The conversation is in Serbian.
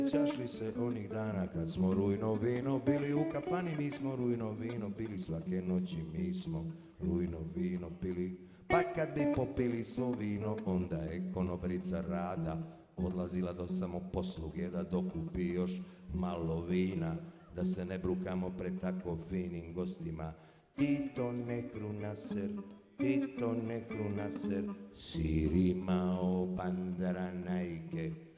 Sjećaš li se onih dana kad smo rujno vino bili u kafani, mi smo rujno vino bili svake noći, mi smo rujno vino pili. Pa kad bi popili svo vino, onda je konobrica Rada odlazila do samoposluge da dokupi još malo vina, da se ne brukamo pred tako finim gostima. Tito ne hrunaser, Tito ne hrunaser, sirima o pandara najke.